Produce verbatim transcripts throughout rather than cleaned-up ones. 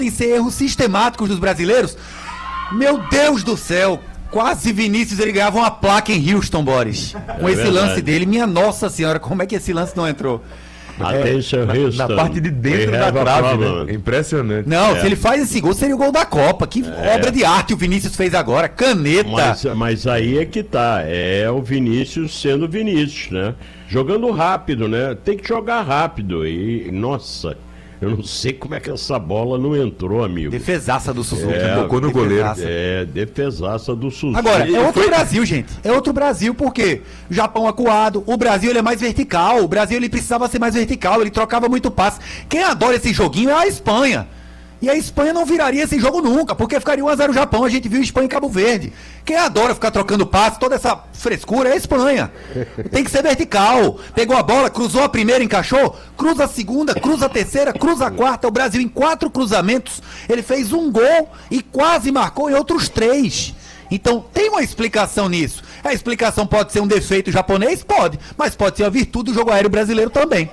ser erros sistemáticos dos brasileiros. Meu Deus do céu, quase Vinícius ele ganhava uma placa em Houston, Boris. Com é esse verdade. lance dele, minha nossa senhora, como é que esse lance não entrou? Atenção, é, Houston. Na parte de dentro da trave, né? Impressionante. Não, é. se ele faz esse gol, seria o gol da Copa. Que é. obra de arte o Vinícius fez agora, caneta. Mas, mas aí é que tá, é o Vinícius sendo Vinícius, né? Jogando rápido, né? Tem que jogar rápido e, nossa... Eu não sei como é que essa bola não entrou, amigo. Defesaça do Suzuki. É, tocou no goleiro. É, defesaça do Suzuki. Agora, é outro Brasil, gente. É outro Brasil, porque o Japão acuado, o Brasil ele é mais vertical. O Brasil ele precisava ser mais vertical, ele trocava muito passe. Quem adora esse joguinho é a Espanha. E a Espanha não viraria esse jogo nunca, porque ficaria um a zero Japão. A gente viu Espanha em Cabo Verde. Quem adora ficar trocando passe, toda essa frescura é a Espanha. Tem que ser vertical. Pegou a bola, cruzou a primeira, encaixou, cruza a segunda, cruza a terceira, cruza a quarta. O Brasil em quatro cruzamentos, ele fez um gol e quase marcou em outros três. Então tem uma explicação nisso. A explicação pode ser um defeito japonês? Pode. Mas pode ser a virtude do jogo aéreo brasileiro também.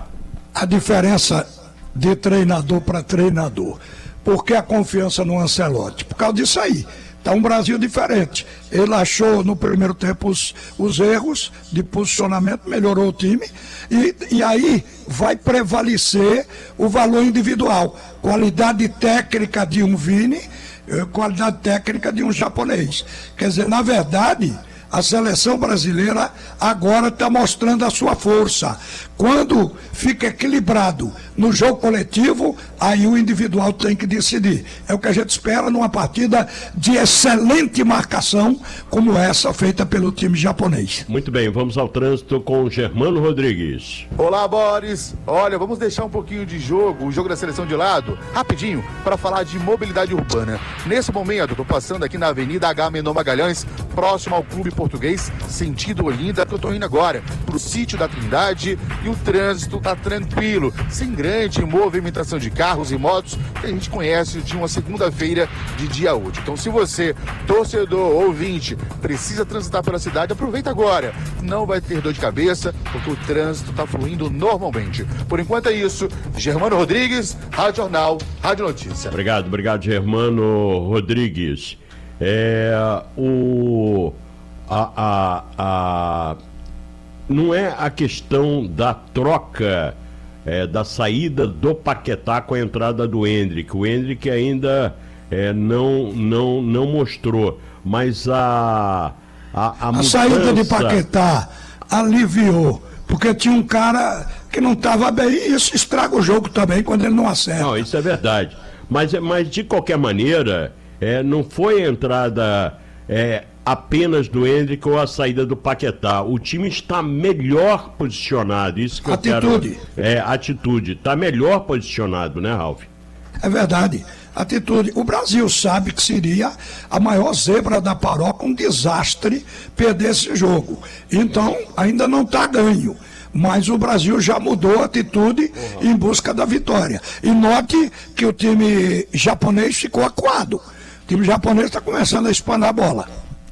A diferença de treinador para treinador. Por que a confiança no Ancelotti? Por causa disso aí. Está um Brasil diferente. Ele achou no primeiro tempo os, os erros de posicionamento, melhorou o time e, e aí vai prevalecer o valor individual. Qualidade técnica de um Vini, qualidade técnica de um japonês. Quer dizer, na verdade, a seleção brasileira agora está mostrando a sua força. Quando fica equilibrado no jogo coletivo, aí o individual tem que decidir. É o que a gente espera numa partida de excelente marcação, como essa feita pelo time japonês. Muito bem, vamos ao trânsito com Germano Rodrigues. Olá, Boris. Olha, vamos deixar um pouquinho de jogo, o jogo da seleção de lado, rapidinho, para falar de mobilidade urbana. Nesse momento, estou passando aqui na Avenida Agamenon Magalhães, próximo ao Clube Português, sentido Olinda, que eu estou indo agora para o Sítio da Trindade, e o trânsito está tranquilo, sem grande movimentação de carros e motos que a gente conhece de uma segunda-feira de dia útil. Então, se você, torcedor, ouvinte, precisa transitar pela cidade, aproveita agora. Não vai ter dor de cabeça, porque o trânsito está fluindo normalmente. Por enquanto é isso. Germano Rodrigues, Rádio Jornal, Rádio Notícia. Obrigado, obrigado, Germano Rodrigues. É, o... A, a, a, não é a questão da troca, é, da saída do Paquetá com a entrada do Endrick. O Endrick ainda é, não, não, não mostrou, mas a a, a, a mudança... saída de Paquetá aliviou, porque tinha um cara que não estava bem, e isso estraga o jogo também quando ele não acerta. Não, isso é verdade. Mas, mas de qualquer maneira, é, não foi a entrada... É, apenas do Endrick ou a saída do Paquetá. O time está melhor posicionado. Isso que atitude. eu quero. É, atitude. Está melhor posicionado, né, Ralf? É verdade. Atitude. O Brasil sabe que seria a maior zebra da paróquia, um desastre perder esse jogo. Então, ainda não está ganho. Mas o Brasil já mudou a atitude uhum. em busca da vitória. E note que o time japonês ficou acuado. O time japonês está começando a espanar a bola.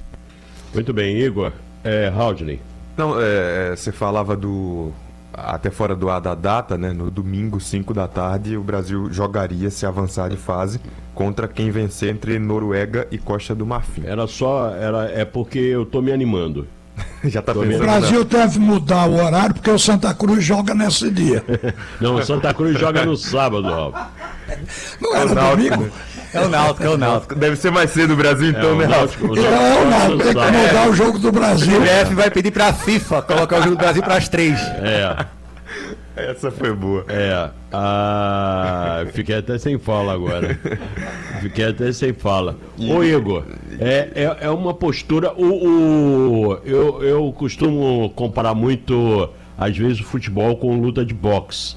Muito bem, Igor. É, Haldney. Não, é, você falava do... Até fora do ar da data, né? No domingo, cinco da tarde, o Brasil jogaria, se avançar de fase, contra quem vencer entre Noruega e Costa do Marfim. Era só... Era, é porque eu tô me animando. Já tá tô pensando. O Brasil deve mudar o horário, porque o Santa Cruz joga nesse dia. Não, o Santa Cruz joga no sábado, Ralf. Não era domingo? É o Náutico, é o Náutico. Deve ser mais cedo o Brasil, então, é, né, Ralf? Então é o Náutico, tem que mudar o jogo do Brasil. O C B F vai pedir pra FIFA colocar o jogo do Brasil pras três. É. Essa foi boa. É. Ah, fiquei até sem fala agora. Fiquei até sem fala. Ô, Igor, é, é, é uma postura. O, o, eu, eu costumo comparar muito, às vezes, o futebol com luta de boxe.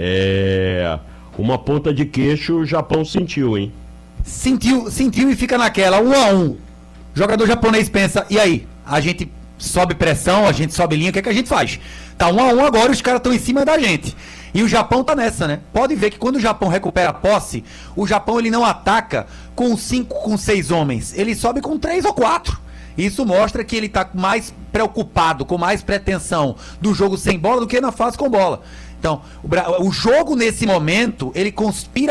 É. Uma ponta de queixo o Japão sentiu, hein? Sentiu, sentiu e fica naquela, um a um. O jogador japonês pensa, e aí? A gente sobe pressão, a gente sobe linha, o que é que a gente faz? Tá um a um agora e os caras estão em cima da gente. E o Japão tá nessa, né? Pode ver que quando o Japão recupera a posse, o Japão ele não ataca com cinco, com seis homens. Ele sobe com três ou quatro. Isso mostra que ele tá mais preocupado, com mais pretensão do jogo sem bola do que na fase com bola. Então, o, o jogo nesse momento, ele conspira